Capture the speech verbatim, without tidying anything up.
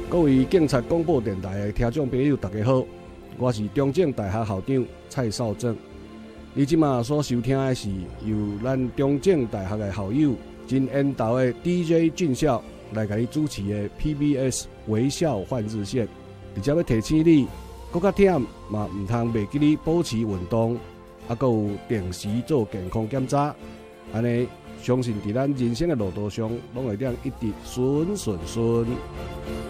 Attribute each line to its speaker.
Speaker 1: 各位警察广播电台的听众朋友，大家好，我是中正大学校长蔡少正。你即马所收听的是由咱中正大学的校友真缘投的 D J 俊孝来给你主持的 P B S 微笑换日线。而且要提醒你，搁较忝嘛，唔通袂记你保持运动，啊，搁有定时做健康检查，安尼相信伫咱人生的路途上，拢会当一直顺顺顺。